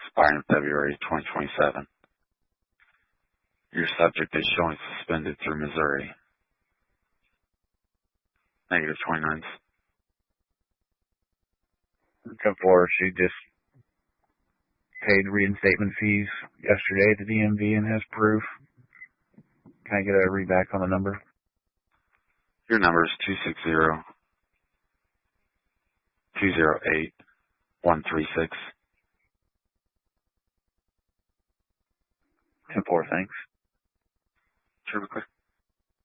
expiring in February 2027. Your subject is showing suspended through Missouri. Negative 29. 10-4, she just paid reinstatement fees yesterday at the DMV and has proof. Can I get a read back on the number? Your number is 260-208-136. 10-4, thanks. Sure, clear.